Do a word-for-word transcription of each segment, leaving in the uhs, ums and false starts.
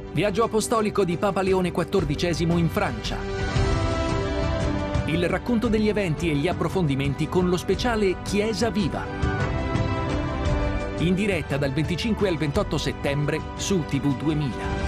Viaggio apostolico di Papa Leone quattordicesimo in Francia. Il racconto degli eventi e gli approfondimenti con lo speciale Chiesa Viva. In diretta dal venticinque al ventotto settembre su T V duemila.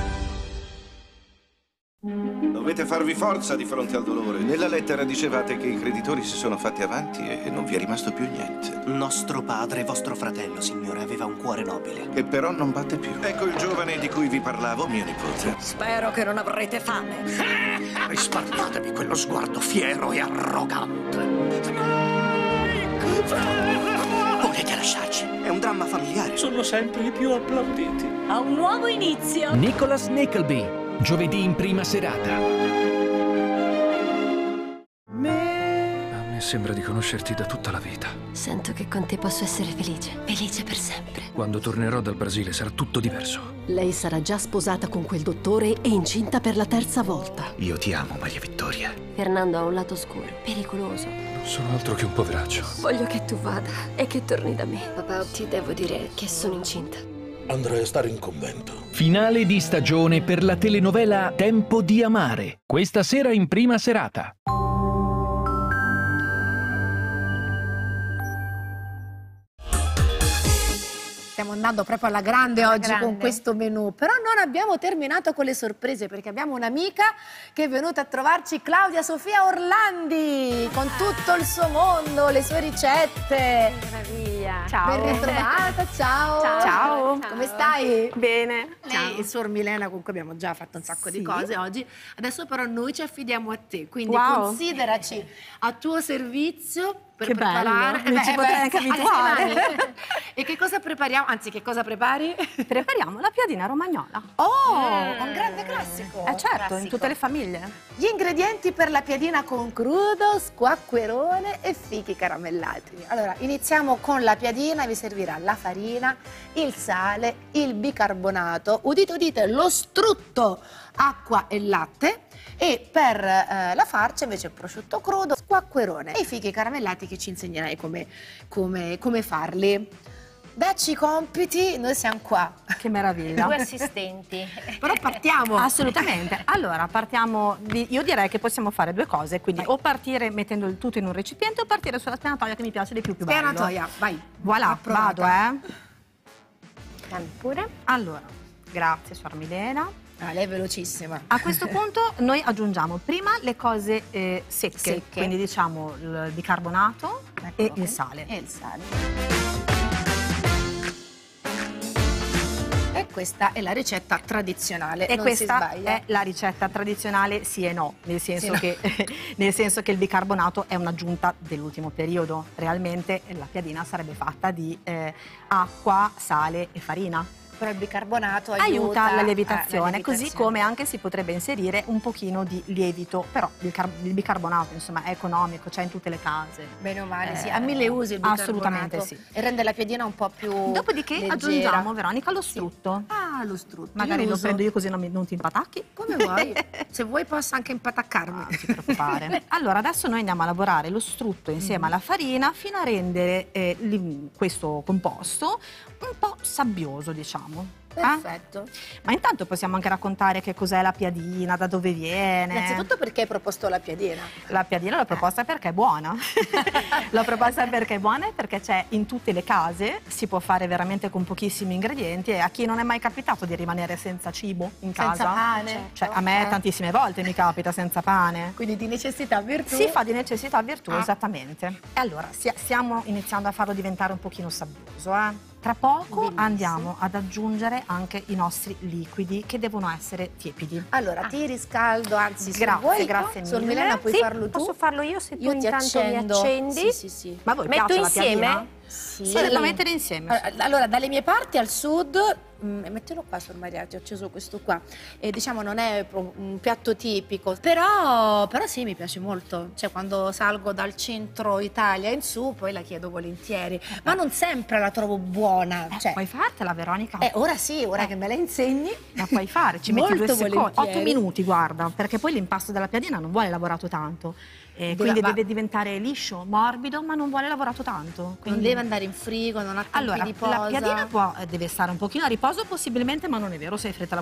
Dovete farvi forza di fronte al dolore. Nella lettera dicevate che i creditori si sono fatti avanti e non vi è rimasto più niente. Nostro padre, vostro fratello, signore, aveva un cuore nobile. Che però non batte più. Ecco il giovane di cui vi parlavo, mio nipote. Spero che non avrete fame. Risparmiatevi quello sguardo fiero e arrogante. Volete lasciarci? È un dramma familiare. Sono sempre i più applauditi. A un nuovo inizio. Nicholas Nickleby, giovedì in prima serata. A me sembra di conoscerti da tutta la vita. Sento che con te posso essere felice, felice per sempre. Quando tornerò dal Brasile sarà tutto diverso. Lei sarà già sposata con quel dottore e incinta per la terza volta. Io ti amo, Maria Vittoria. Fernando ha un lato oscuro, pericoloso. Non sono altro che un poveraccio. Voglio che tu vada e che torni da me. Papà, ti devo dire che sono incinta. Andrei a stare in convento. Finale di stagione per la telenovela Tempo di amare. Questa sera in prima serata. Stiamo andando proprio alla grande alla oggi grande. con questo menù, però non abbiamo terminato con le sorprese perché abbiamo un'amica che è venuta a trovarci, Claudia Sofia Orlandi, con tutto il suo mondo, le sue ricette. Meraviglia. Ciao. Ben ritrovata, ciao. Ciao. Ciao. Come stai? Bene. Lei e Suor Milena, con cui abbiamo già fatto un sacco Sì. di cose oggi, adesso però noi ci affidiamo a te, quindi Wow. consideraci a tuo servizio per Che preparare. bello, non ci potrei neanche alle abituare. mani. E che cosa prepariamo? Anzi, che cosa prepari? Prepariamo la piadina romagnola. Oh, un grande classico. Eh certo, Classico. in tutte le famiglie. Gli ingredienti per la piadina con crudo, squacquerone e fichi caramellati. Allora, iniziamo con la piadina. Vi servirà la farina, il sale, il bicarbonato, udite udite, lo strutto, acqua e latte. E per eh, la farcia invece prosciutto crudo, squacquerone e i fichi caramellati che ci insegnerai come, come, come farli. Dacci i compiti, noi siamo qua. Che meraviglia. Due assistenti. Però partiamo. Assolutamente. Allora, partiamo. Di, io direi che possiamo fare due cose. Quindi Vai. o partire mettendo il tutto in un recipiente o partire sulla spianatoia che mi piace di più, più bello. Spianatoia, vai. Voilà, Approvata. vado, eh. Dammi pure. Allora, grazie, Suor Milena. Ah, lei è velocissima. A questo punto noi aggiungiamo prima le cose eh, secche, Secche. quindi diciamo il bicarbonato Eccolo e qui. il sale. E il sale. E questa è la ricetta tradizionale, E non questa si sbaglia. è la ricetta tradizionale sì e no, nel senso, Sì, no. che, nel senso che il bicarbonato è un'aggiunta dell'ultimo periodo. Realmente la piadina sarebbe fatta di eh, acqua, sale e farina. Però il bicarbonato aiuta, Aiuta la eh, lievitazione, la così come anche si potrebbe inserire un pochino di lievito, però il, car- il bicarbonato insomma è economico, c'è in tutte le case. Bene o male, sì. Eh, Ha mille usi il bicarbonato. assolutamente sì. E rende la piadina un po' più Dopodiché leggera. aggiungiamo, Veronica, lo strutto. Ah, lo strutto. Magari Io lo uso- prendo io così non, mi- non ti impatacchi. Come vuoi. Se vuoi posso anche impataccarmi. Non ti preoccupare. Allora, adesso noi andiamo a lavorare lo strutto insieme alla farina fino a rendere eh, li- questo composto un po' sabbioso, diciamo. Eh? Perfetto. Ma intanto possiamo anche raccontare che cos'è la piadina, da dove viene. Innanzitutto perché hai proposto la piadina? La piadina l'ho proposta perché è buona. L'ho proposta perché è buona e perché c'è in tutte le case, si può fare veramente con pochissimi ingredienti, e a chi non è mai capitato di rimanere senza cibo in casa. Senza pane. Cioè, a me Eh. tantissime volte mi capita senza pane. Quindi di necessità virtù. Si fa di necessità a virtù, Ah. esattamente. E allora, si- stiamo iniziando a farlo diventare un pochino sabbioso, eh? Tra poco Bellissimo. andiamo ad aggiungere anche i nostri liquidi, che devono essere tiepidi. Allora, ti riscaldo, anzi, se Grazie, vuoi, grazie Suor mille. Milena, puoi Sì, farlo tu? posso farlo io se tu Io ti intanto accendo. mi accendi. Sì, sì, sì. Ma a voi Metto piace la insieme? piadina? Sì. Sì, da mettere insieme. Allora, allora, dalle mie parti al sud, mh, mettilo qua, Suor Maria, ti ho acceso questo qua. E diciamo non è pro- un piatto tipico, però, però sì, mi piace molto. Cioè, quando salgo dal centro Italia in su, poi la chiedo volentieri. Ma non sempre la trovo buona. Eh, Cioè, puoi fartela, Veronica? eh, ora sì, ora che me la insegni. La puoi fare, ci metti Molto due secondi, volentieri. otto minuti, guarda, perché poi l'impasto della piadina non vuole lavorato tanto. E Deve- quindi va- deve diventare liscio, morbido, ma non vuole lavorato tanto. Non Quindi... deve andare in frigo, non ha tempi Allora, di posa. la piadina può, eh, deve stare un pochino a riposo possibilmente, ma non è vero, se hai fretta la